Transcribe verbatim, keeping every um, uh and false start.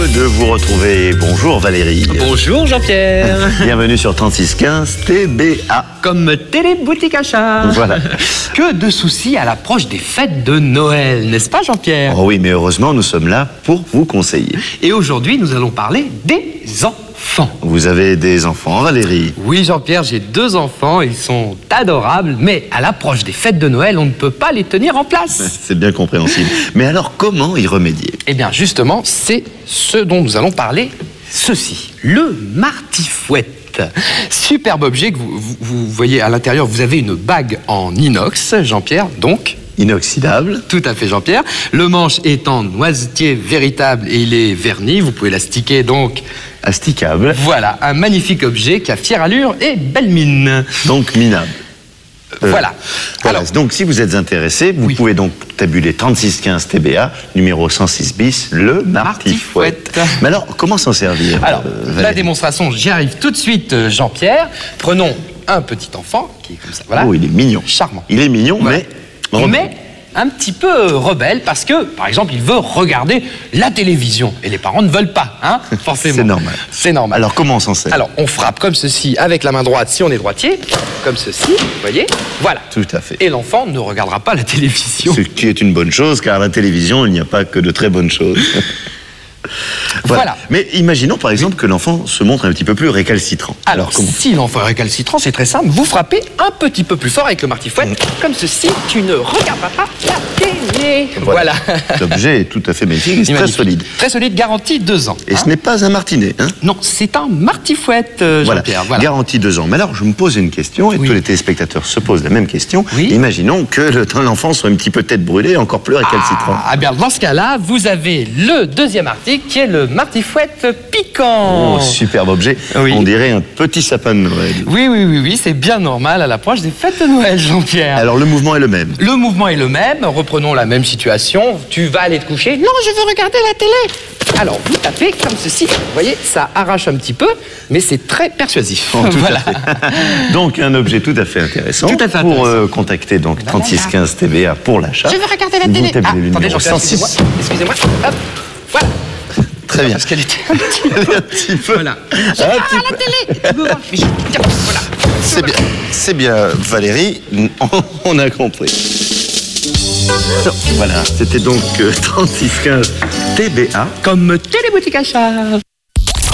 de vous retrouver. Bonjour Valérie. Bonjour Jean-Pierre. Bienvenue sur trente-six quinze T B A. Comme téléboutique achat. Voilà. Que de soucis à l'approche des fêtes de Noël, n'est-ce pas Jean-Pierre? Oh oui, mais heureusement, nous sommes là pour vous conseiller. Et aujourd'hui, nous allons parler des enfants. Vous avez des enfants, Valérie? Oui Jean-Pierre, j'ai deux enfants, ils sont adorables, mais à l'approche des fêtes de Noël, on ne peut pas les tenir en place. C'est bien compréhensible. Mais alors, comment y remédier? Eh bien justement, c'est ce dont nous allons parler, ceci, le martifouette. Superbe objet que vous, vous, vous voyez à l'intérieur, vous avez une bague en inox, Jean-Pierre, donc... Inoxydable. Tout à fait Jean-Pierre. Le manche est en noisetier véritable et il est verni, vous pouvez l'astiquer donc... Asticable. Voilà, un magnifique objet qui a fière allure et belle mine. Donc minable. Euh, voilà. voilà. Alors, donc si vous êtes intéressé, vous oui. pouvez donc tabuler trente-six quinze T B A, numéro cent six bis, le martifouette. Mais alors, comment s'en servir? Alors, euh, la démonstration, j'y arrive tout de suite, euh, Jean-Pierre. Prenons un petit enfant qui est comme ça, voilà. Oh, il est mignon. Charmant. Il est mignon, Voilà. mais... Mais un petit peu rebelle parce que, par exemple, il veut regarder la télévision. Et les parents ne veulent pas, hein, forcément. C'est normal. C'est normal. Alors, comment on s'en sert? Alors, on frappe comme ceci avec la main droite si on est droitier, comme ceci, vous voyez, voilà. Tout à fait. Et l'enfant ne regardera pas la télévision. Ce qui est une bonne chose, car à la télévision, il n'y a pas que de très bonnes choses. Voilà. Voilà. Mais imaginons par exemple que l'enfant se montre un petit peu plus récalcitrant. Alors, comment? si l'enfant est récalcitrant, c'est très simple. Vous frappez un petit peu plus fort avec le martifouette, Mmh. comme ceci. Tu ne regarderas pas la télé. Voilà. Voilà. L'objet est tout à fait magnifique et c'est très Magnifique. solide. Très solide, garantie deux ans. Et hein. ce n'est pas un martinet, hein? Non, c'est un martifouette, euh, Voilà. Jean-Pierre. Voilà. Garantie deux ans. Mais alors, je me pose une question, et Oui. tous les téléspectateurs se posent la même question. Oui. Imaginons que le- l'enfant soit un petit peu tête brûlée, encore plus récalcitrant. Ah, bien, dans ce cas-là, vous avez le deuxième article qui est le martifouette piquant. Oh, superbe objet. Oui. On dirait un petit sapin de Noël. Oui, oui, oui, oui, c'est bien normal à l'approche des fêtes de Noël, Jean-Pierre. Alors, le mouvement est le même. Le mouvement est le même, reprenons la même situation. Tu vas aller te coucher. Non, je veux regarder la télé. Alors, vous tapez comme ceci. Vous voyez, ça arrache un petit peu, mais c'est très persuasif. Oh, tout à voilà. fait. Donc un objet tout à fait intéressant. Tout à fait pour intéressant. euh, contacter donc trente-six quinze T B A pour l'achat. Je veux regarder la Vous télé. tapez Ah, le attendez, numéro Jean-Pierre, cent six. excusez-moi. Excusez-moi. Hop, voilà. Très bien. Parce qu'elle était un petit peu... Un petit peu. Voilà. Un Ah, petit la peu. télé. Tu veux voir? Mais je- Tiens, voilà. C'est bien. C'est bien, Valérie. On, on a compris. Voilà. C'était donc euh, trente-six quinze T B A. Comme téléboutique achat.